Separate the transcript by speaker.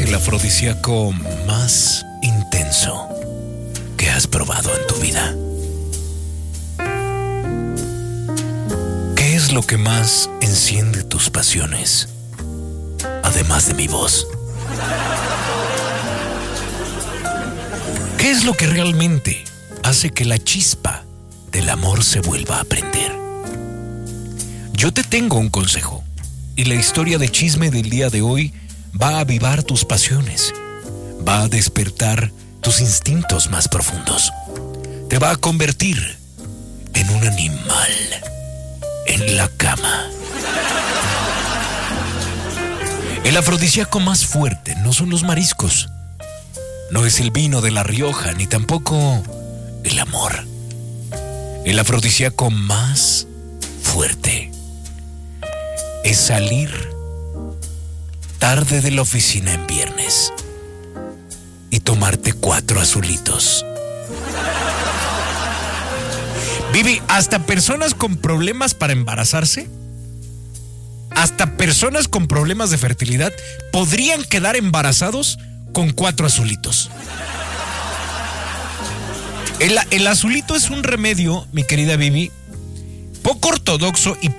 Speaker 1: el afrodisíaco más intenso que has probado en tu vida? ¿Qué es lo que más enciende tus pasiones, además de mi voz? ¿Qué es lo que realmente hace que la chispa del amor se vuelva a prender? Yo te tengo un consejo, y la historia de chisme del día de hoy va a avivar tus pasiones, va a despertar tus instintos más profundos, te va a convertir en un animal en la cama. El afrodisíaco más fuerte no son los mariscos, no es el vino de La Rioja, ni tampoco el amor. El afrodisíaco más fuerte es salir tarde de la oficina en viernes y tomarte 4 azulitos. Vivi, hasta personas con problemas para embarazarse, hasta personas con problemas de fertilidad podrían quedar embarazados con 4 azulitos. El azulito es un remedio, mi querida Vivi, poco ortodoxo y